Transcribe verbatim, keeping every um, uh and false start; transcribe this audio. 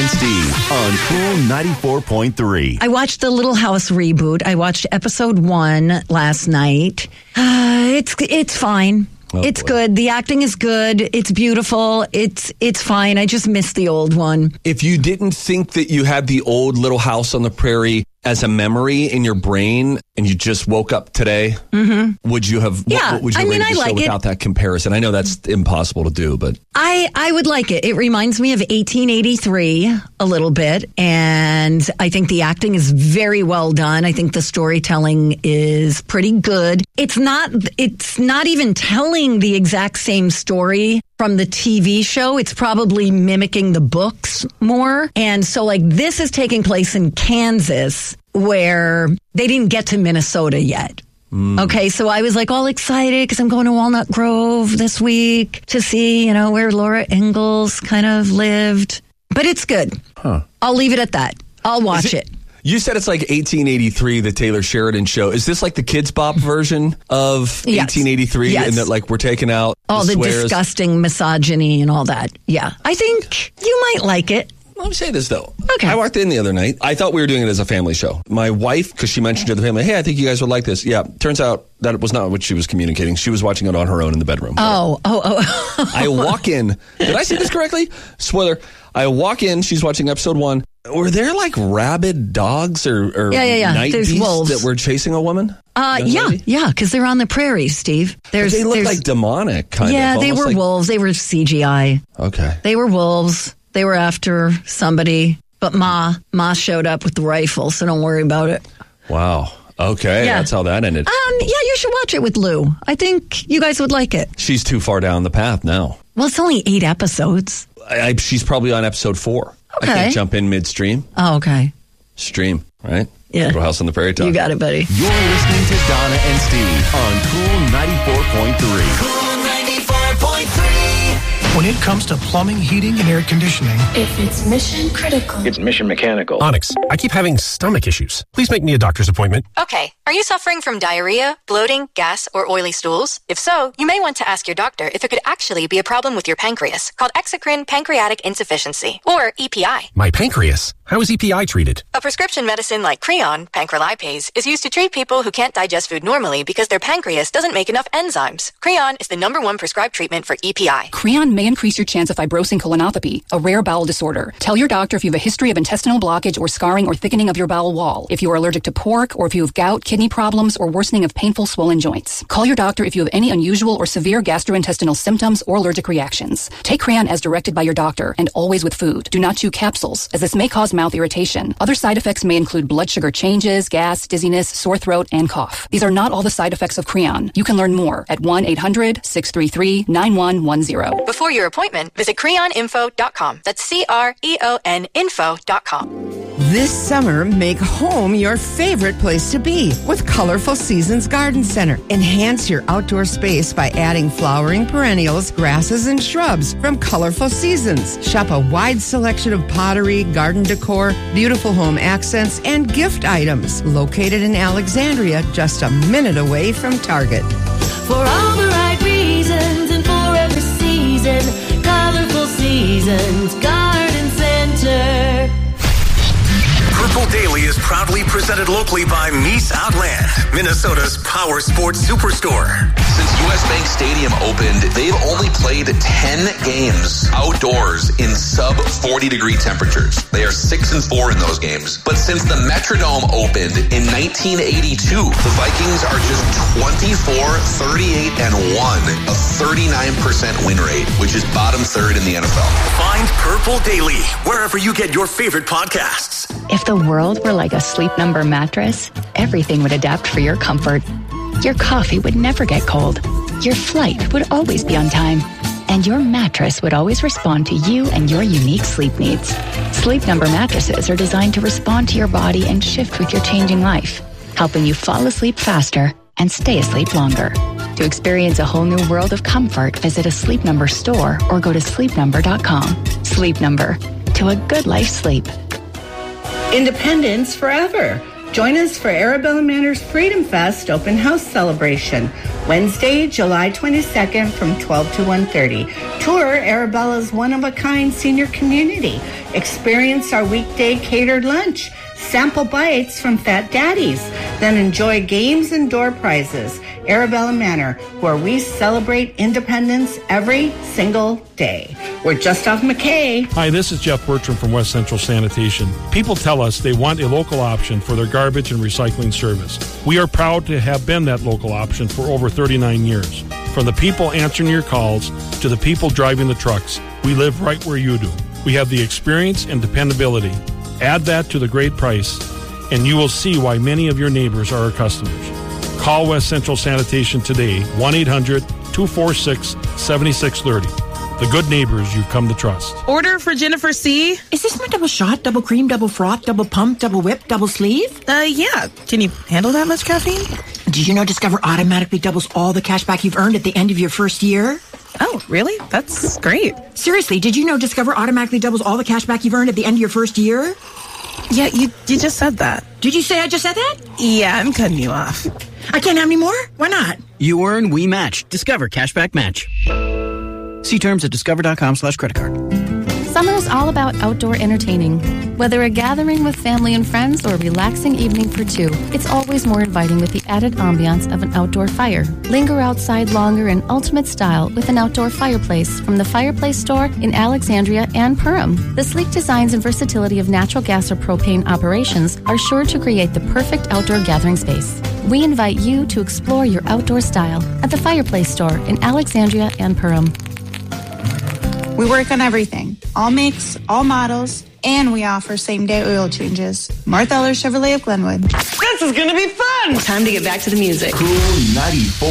and Steve on Cool ninety-four point three. I watched the Little House reboot. I watched episode one last night. Uh, it's it's fine. Oh, it's boy. Good. The acting is good. It's beautiful. It's it's fine. I just miss the old one. If you didn't think that you had the old Little House on the Prairie as a memory in your brain and you just woke up today, mm-hmm. would you have yeah, what would you I mean, rate I the like show without it. that comparison? I know that's impossible to do, but I, I would like it. It reminds me of eighteen eighty-three a little bit, and I think the acting is very well done. I think the storytelling is pretty good. It's not it's not even telling the exact same story from the T V show. It's probably mimicking the books more. And so, like, this is taking place in Kansas, where they didn't get to Minnesota yet. Mm. Okay, so I was like all excited because I'm going to Walnut Grove this week to see, you know, where Laura Ingalls kind of lived. But it's good. Huh. I'll leave it at that. I'll watch it, it. You said it's like eighteen eighty-three, the Taylor Sheridan show. Is this like the Kids Bop version of yes. eighteen eighty-three? Yes. And that, like, we're taking out all the, the disgusting misogyny and all that. Yeah. I think you might like it. Let me say this, though. Okay. I walked in the other night. I thought we were doing it as a family show. My wife, because she mentioned to the family, hey, I think you guys would like this. Yeah. Turns out that it was not what she was communicating. She was watching it on her own in the bedroom. Oh, oh, oh. I walk in. Did I say this correctly? Spoiler. I walk in. She's watching episode one. Were there like rabid dogs or, or yeah, yeah, yeah. night There's beasts wolves that were chasing a woman? Uh, yeah, lady? yeah, because they're on the prairie, Steve. There's, but they look there's, like demonic, kind yeah, of. Yeah, they were like... wolves. They were C G I. Okay. They were wolves. They were after somebody. But Ma, Ma showed up with the rifle, so don't worry about it. Wow. Okay, yeah. That's how that ended. Um, yeah, you should watch it with Lou. I think you guys would like it. She's too far down the path now. Well, it's only eight episodes. I, I, she's probably on episode four. Okay. I can't jump in midstream. Oh, okay. Stream, right? Yeah. Little House on the Prairie talk. You got it, buddy. You're listening to Donna and Steve on Cool ninety-four point three. Cool ninety-four point three. When it comes to plumbing, heating, and air conditioning, if it's mission critical, it's Mission Mechanical. Onyx, I keep having stomach issues. Please make me a doctor's appointment. Okay. Are you suffering from diarrhea, bloating, gas, or oily stools? If so, you may want to ask your doctor if it could actually be a problem with your pancreas, called exocrine pancreatic insufficiency, or E P I. My pancreas? How is E P I treated? A prescription medicine like Creon, pancrelipase, is used to treat people who can't digest food normally because their pancreas doesn't make enough enzymes. Creon is the number one prescribed treatment for E P I. Creon may increase your chance of fibrosing colonopathy, a rare bowel disorder. Tell your doctor if you have a history of intestinal blockage or scarring or thickening of your bowel wall, if you are allergic to pork, or if you have gout, kidney problems, or worsening of painful swollen joints. Call your doctor if you have any unusual or severe gastrointestinal symptoms or allergic reactions. Take Creon as directed by your doctor, and always with food. Do not chew capsules, as this may cause mouth irritation. Other side effects may include blood sugar changes, gas, dizziness, sore throat, and cough. These are not all the side effects of Creon. You can learn more at one eight hundred six three three nine one one zero. Before your appointment, visit creon info dot com. That's C R E O N info dot com. This summer, make home your favorite place to be with Colorful Seasons Garden Center. Enhance your outdoor space by adding flowering perennials, grasses, and shrubs from Colorful Seasons. Shop a wide selection of pottery, garden decor, beautiful home accents, and gift items. Located in Alexandria, just a minute away from Target. For all the right reasons and for every season, Colorful Seasons Garden Center. Purple Daily is proudly presented locally by Mies Outland, Minnesota's power sports superstore. Since U S Bank Stadium opened, they've only played ten games outdoors in sub forty degree temperatures. They are six and four in those games. But since the Metrodome opened in nineteen eighty-two, the Vikings are just twenty-four, thirty-eight, and one, a thirty-nine percent win rate, which is bottom third in the N F L. Find Purple Daily wherever you get your favorite podcasts. If the world were like a Sleep Number mattress, everything would adapt for your comfort. Your coffee would never get cold. Your flight would always be on time. And your mattress would always respond to you and your unique sleep needs. Sleep Number mattresses are designed to respond to your body and shift with your changing life, helping you fall asleep faster and stay asleep longer. To experience a whole new world of comfort, visit a Sleep Number store or go to sleep number dot com. Sleep Number. To a good life sleep. Independence forever. Join us for Arabella Manor's Freedom Fest Open House Celebration, Wednesday, July twenty-second from twelve to one thirty. Tour Arabella's one-of-a-kind senior community. Experience our weekday catered lunch. Sample bites from Fat Daddies. Then enjoy games and door prizes. Arabella Manor, where we celebrate independence every single day. We're just off McKay. Hi, this is Jeff Bertram from West Central Sanitation. People tell us they want a local option for their garbage and recycling service. We are proud to have been that local option for over thirty-nine years. From the people answering your calls to the people driving the trucks, we live right where you do. We have the experience and dependability. Add that to the great price, and you will see why many of your neighbors are our customers. Call West Central Sanitation today, one eight hundred two four six seven six three zero. The good neighbors you've come to trust. Order for Jennifer C. Is this my double shot, double cream, double froth, double pump, double whip, double sleeve? Uh, yeah. Can you handle that much caffeine? Did you know Discover automatically doubles all the cash back you've earned at the end of your first year? Oh, really? That's great. Seriously, did you know Discover automatically doubles all the cash back you've earned at the end of your first year? Yeah, you you just said that. Did you say I just said that? Yeah, I'm cutting you off. I can't have any more? Why not? You earn, we match. Discover Cashback Match. See terms at discover.com slash credit card. Summer is all about outdoor entertaining. Whether a gathering with family and friends or a relaxing evening for two, it's always more inviting with the added ambiance of an outdoor fire. Linger outside longer in ultimate style with an outdoor fireplace from the Fireplace Store in Alexandria and Perham. The sleek designs and versatility of natural gas or propane operations are sure to create the perfect outdoor gathering space. We invite you to explore your outdoor style at the Fireplace Store in Alexandria and Perham. We work on everything, all makes, all models, and we offer same-day oil changes. Martha Eller Chevrolet of Glenwood. This is going to be fun! Time to get back to the music. Cool ninety-four.